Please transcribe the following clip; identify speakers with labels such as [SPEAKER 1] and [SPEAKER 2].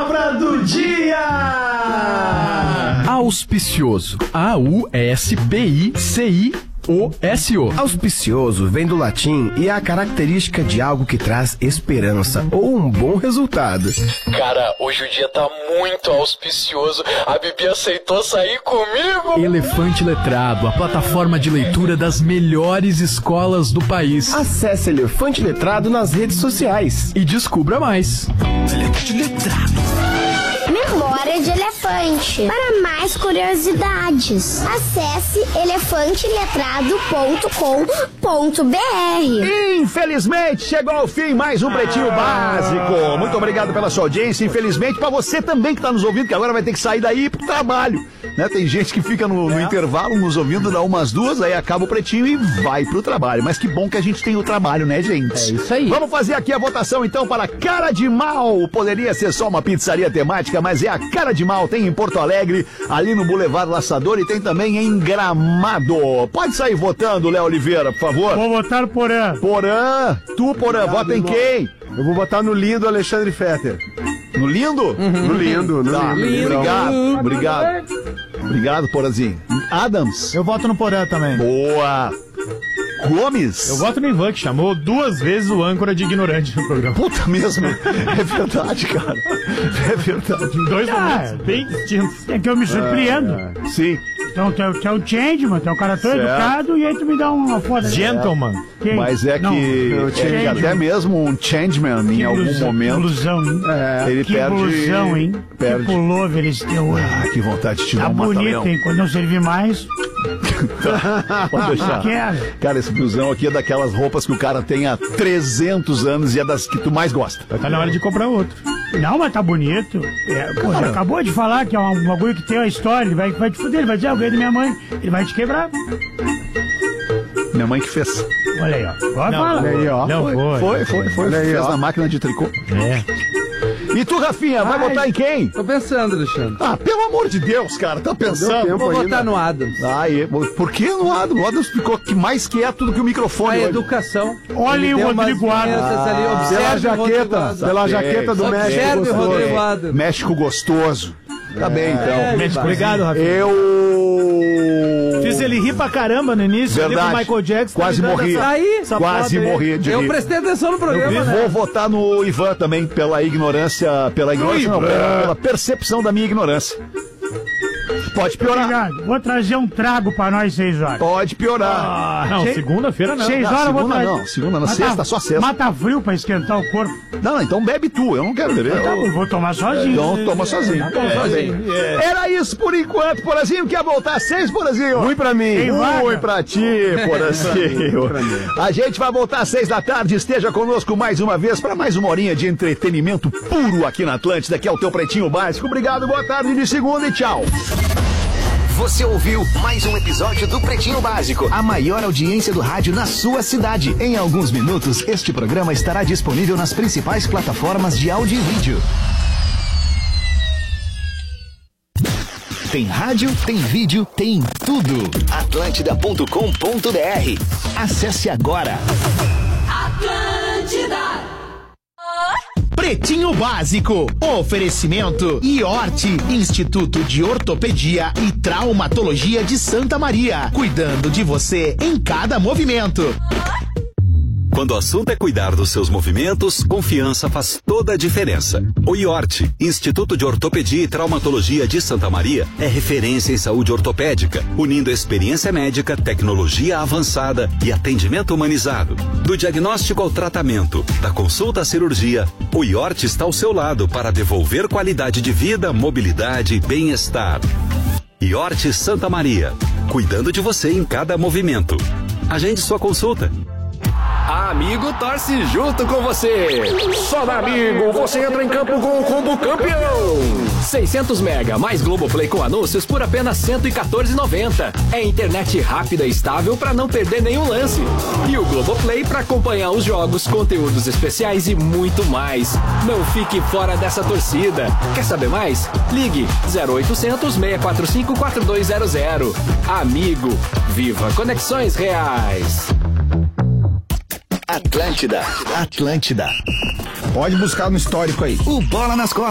[SPEAKER 1] Palavra do dia!
[SPEAKER 2] Auspicioso. A-U-S-P-I-C-I-O-S-O.
[SPEAKER 3] Auspicioso vem do latim e é a característica de algo que traz esperança ou um bom resultado.
[SPEAKER 4] Cara, hoje o dia tá muito auspicioso. A Bibi aceitou sair comigo.
[SPEAKER 2] Elefante Letrado, a plataforma de leitura das melhores escolas do país.
[SPEAKER 3] Acesse Elefante Letrado nas redes sociais
[SPEAKER 2] E descubra mais.
[SPEAKER 3] Elefante Letrado.
[SPEAKER 5] Memória de elefante. Para mais curiosidades, acesse elefanteletrado.com.br.
[SPEAKER 6] Infelizmente, chegou ao fim mais um Pretinho Básico. Muito obrigado pela sua audiência. Infelizmente, pra você também que tá nos ouvindo, que agora vai ter que sair daí pro trabalho. Né? Tem gente que fica no intervalo nos ouvindo, dá umas duas, aí acaba o Pretinho e vai pro trabalho. Mas que bom que a gente tem o trabalho, né, gente?
[SPEAKER 1] É isso aí.
[SPEAKER 6] Vamos fazer aqui a votação, então, para Cara de Mal. Poderia ser só uma pizzaria temática, mas é a Cara de Mal. Tem em Porto Alegre, ali no Boulevard Laçador, e tem também em Gramado. Pode sair votando, Léo Oliveira, por favor.
[SPEAKER 7] Vou votar no Porã.
[SPEAKER 6] Porã, tu, Porã, vota em quem?
[SPEAKER 8] Eu vou botar no lindo Alexandre Fetter.
[SPEAKER 6] No lindo?
[SPEAKER 8] No lindo, no
[SPEAKER 6] Tá,
[SPEAKER 8] lindo.
[SPEAKER 6] Obrigado, Porãzinho. Adams.
[SPEAKER 7] Eu voto no Porã também.
[SPEAKER 6] Boa. Gomes.
[SPEAKER 7] Eu voto no Ivan, que chamou 2 vezes o âncora de ignorante no programa.
[SPEAKER 6] Puta mesmo. É verdade, cara. É verdade.
[SPEAKER 7] Em 2 momentos bem distintos.
[SPEAKER 8] É que eu me surpreendo.
[SPEAKER 6] Sim.
[SPEAKER 8] Então, tu é o changeman, tu é um cara tão educado, e aí tu me dá uma foda.
[SPEAKER 7] Gentleman.
[SPEAKER 6] Mas é
[SPEAKER 8] Não,
[SPEAKER 6] que até mesmo um changeman, em algum momento,
[SPEAKER 8] Blusão, hein?
[SPEAKER 6] ele
[SPEAKER 8] Que
[SPEAKER 6] perde...
[SPEAKER 8] blusão, hein?
[SPEAKER 6] Perde.
[SPEAKER 8] Que pullover esse teu hoje.
[SPEAKER 6] Ah, que vontade de te
[SPEAKER 8] Tá
[SPEAKER 6] dar um
[SPEAKER 8] bonito,
[SPEAKER 6] mata-leão.
[SPEAKER 8] hein? Quando não servir mais,
[SPEAKER 6] Pode deixar.
[SPEAKER 8] quero.
[SPEAKER 6] Cara, esse blusão aqui é daquelas roupas que o cara tem há 300 anos e é das que tu mais gosta.
[SPEAKER 7] Tá na hora de comprar outro.
[SPEAKER 8] Não, mas tá bonito. Pô, já acabou de falar que é um bagulho que tem uma história, ele vai te fuder, ele vai dizer, eu ganhei da minha mãe, ele vai te quebrar.
[SPEAKER 6] Minha mãe que fez.
[SPEAKER 8] Olha aí, ó. Agora fala.
[SPEAKER 6] Olha aí, ó.
[SPEAKER 7] Não foi.
[SPEAKER 6] Foi.
[SPEAKER 8] Olha aí,
[SPEAKER 6] Fez
[SPEAKER 8] ó.
[SPEAKER 6] na máquina de tricô.
[SPEAKER 7] É.
[SPEAKER 6] E tu, Rafinha, vai votar em quem?
[SPEAKER 1] Tô pensando, Alexandre.
[SPEAKER 6] Ah, pelo amor de Deus, cara, tá pensando.
[SPEAKER 1] Vou votar no Adams.
[SPEAKER 6] Aí, por que no Adams? O Adams ficou mais quieto do que o microfone.
[SPEAKER 1] A
[SPEAKER 6] hoje.
[SPEAKER 1] educação.
[SPEAKER 8] Olhem o Rodrigo Adams.
[SPEAKER 1] Pela jaqueta.
[SPEAKER 8] Pela jaqueta do México.
[SPEAKER 1] Observe o Rodrigo Adams.
[SPEAKER 6] México gostoso. Tá bem, então.
[SPEAKER 7] Obrigado, Rafinha.
[SPEAKER 6] Eu...
[SPEAKER 7] Fiz ele rir pra caramba no início.
[SPEAKER 6] Verdade.
[SPEAKER 7] Ali com o Michael Jackson.
[SPEAKER 6] Quase
[SPEAKER 7] tá me dando
[SPEAKER 6] morri.
[SPEAKER 7] essa
[SPEAKER 6] Quase
[SPEAKER 7] foda aí.
[SPEAKER 6] morri de
[SPEAKER 1] Eu
[SPEAKER 6] rir.
[SPEAKER 1] prestei atenção no programa,
[SPEAKER 6] E
[SPEAKER 1] né?
[SPEAKER 6] vou votar no Ivan também, pela ignorância não, pela percepção da minha ignorância. Pode piorar.
[SPEAKER 8] Obrigado. Vou trazer um trago pra nós 6 horas.
[SPEAKER 6] Pode piorar.
[SPEAKER 7] Não, segunda-feira não.
[SPEAKER 8] 6 horas eu vou trazer.
[SPEAKER 6] Segunda não, sexta, só sexta.
[SPEAKER 8] Mata frio pra esquentar o corpo.
[SPEAKER 6] Não, então bebe tu, eu não quero beber.
[SPEAKER 8] Eu vou tomar sozinho.
[SPEAKER 6] Então toma sozinho. Era isso por enquanto, Porazinho. Quer voltar às 6, Porazinho?
[SPEAKER 8] Ruim pra mim.
[SPEAKER 6] Ruim pra ti, Porazinho. A gente vai voltar às 6 da tarde. Esteja conosco mais uma vez para mais uma horinha de entretenimento puro aqui na Atlântida, que é o teu Pretinho Básico. Obrigado, boa tarde de segunda e tchau.
[SPEAKER 9] Você ouviu mais um episódio do Pretinho Básico, a maior audiência do rádio na sua cidade. Em alguns minutos, este programa estará disponível nas principais plataformas de áudio e vídeo. Tem rádio, tem vídeo, tem tudo. Atlântida.com.br. Acesse agora.
[SPEAKER 10] Atlântida.
[SPEAKER 9] Pretinho Básico. Oferecimento IORT, Instituto de Ortopedia e Traumatologia de Santa Maria. Cuidando de você em cada movimento.
[SPEAKER 11] Quando o assunto é cuidar dos seus movimentos, confiança faz toda a diferença. O IORT, Instituto de Ortopedia e Traumatologia de Santa Maria, é referência em saúde ortopédica, unindo experiência médica, tecnologia avançada e atendimento humanizado. Do diagnóstico ao tratamento, da consulta à cirurgia, o IORT está ao seu lado para devolver qualidade de vida, mobilidade e bem-estar. IORT Santa Maria, cuidando de você em cada movimento. Agende sua consulta.
[SPEAKER 12] A Amigo torce junto com você. Só na Amigo você entra em campo com o combo campeão. 600 mega mais Globoplay com anúncios por apenas R$114,90. É internet rápida e estável para não perder nenhum lance. E o Globoplay para acompanhar os jogos, conteúdos especiais e muito mais. Não fique fora dessa torcida. Quer saber mais? Ligue 0800 645 4200. Amigo, viva conexões reais.
[SPEAKER 9] Atlântida.
[SPEAKER 6] Pode buscar no histórico aí.
[SPEAKER 9] O Bola nas Costas.